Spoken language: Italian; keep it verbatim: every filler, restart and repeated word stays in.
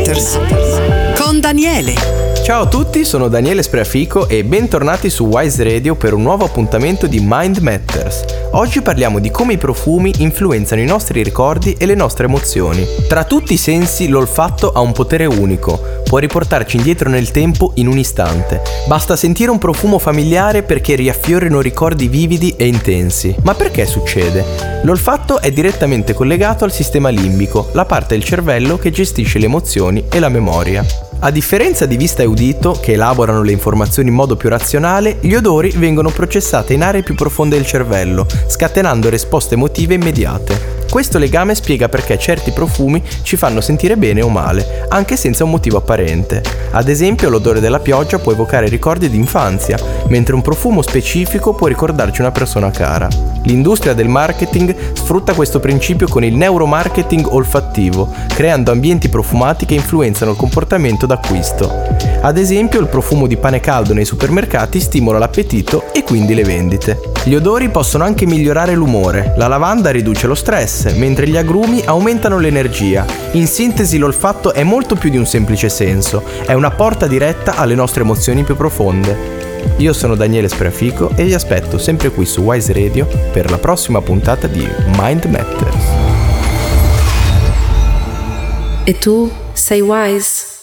Matters con Daniele. Ciao a tutti, sono Daniele Spreafico e bentornati su Wise Radio per un nuovo appuntamento di Mind Matters. Oggi parliamo di come i profumi influenzano i nostri ricordi e le nostre emozioni. Tra tutti i sensi l'olfatto ha un potere unico, può riportarci indietro nel tempo in un istante. Basta sentire un profumo familiare perché riaffiorino ricordi vividi e intensi. Ma perché succede? L'olfatto è direttamente collegato al sistema limbico, la parte del cervello che gestisce le emozioni e la memoria. A differenza di vista e udito, che elaborano le informazioni in modo più razionale, gli odori vengono processati in aree più profonde del cervello, scatenando risposte emotive immediate. Questo legame spiega perché certi profumi ci fanno sentire bene o male, anche senza un motivo apparente. Ad esempio, l'odore della pioggia può evocare ricordi di infanzia, mentre un profumo specifico può ricordarci una persona cara. L'industria del marketing sfrutta questo principio con il neuromarketing olfattivo, creando ambienti profumati che influenzano il comportamento d'acquisto. Ad esempio, il profumo di pane caldo nei supermercati stimola l'appetito e quindi le vendite. Gli odori possono anche migliorare l'umore. La lavanda riduce lo stress, mentre gli agrumi aumentano l'energia. In sintesi, l'olfatto è molto più di un semplice senso, è una porta diretta alle nostre emozioni più profonde. Io sono Daniele Spreafico e vi aspetto sempre qui su Wise Radio per la prossima puntata di Mind Matters. E tu sei wise?